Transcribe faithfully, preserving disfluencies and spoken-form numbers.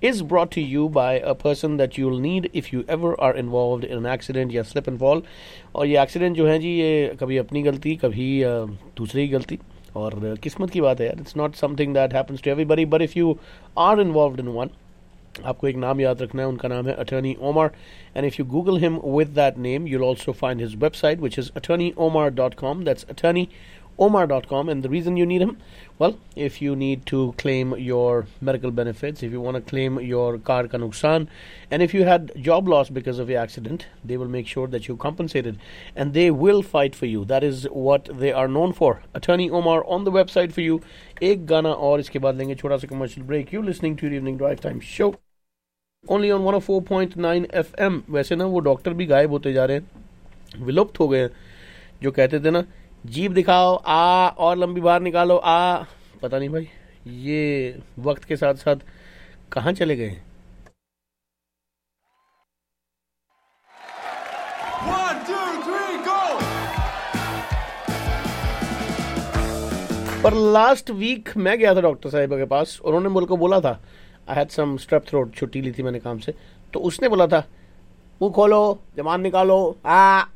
is brought to you by a person that you'll need if you ever are involved in an accident या slip and fall. और ये accident जो है जी, ये कभी अपनी गलती, कभी दूसरे की गलती, और किस्मत की बात है यार. It's not something that happens to everybody, but if you are involved in one, आपको एक नाम याद रखना है. उनका नाम है attorney Omar, and if you Google him with that name you'll also find his website, which is attorney omar dot com. That's attorney omar dot com. And the reason you need him, well, if you need to claim your medical benefits, if you want to claim your car ka nuksan, and if you had job loss because of the accident, they will make sure that you're compensated, and they will fight for you. That is what they are known for. Attorney Omar on the website for you. एक गाना और इसके बाद लेंगे छोटा सा commercial break. You're listening to the Evening Drive Time Show only on one oh four point nine F M. वैसे ना वो डॉक्टर भी गायब होते जा रहे हैं, विलुप्त हो गए हैं, जो कहते थे ना जीभ दिखाओ आ और लंबी बाहर निकालो आ. पता नहीं भाई ये वक्त के साथ साथ कहाँ चले गए हैं. One, two, three, go! पर लास्ट वीक मैं गया था डॉक्टर साहिबा के पास, और उन्होंने मुझको बोला था, I had some strep throat, छुट्टी ली थी मैंने काम से, तो उसने बोला था मुंह खोलो, जमान निकालो आ.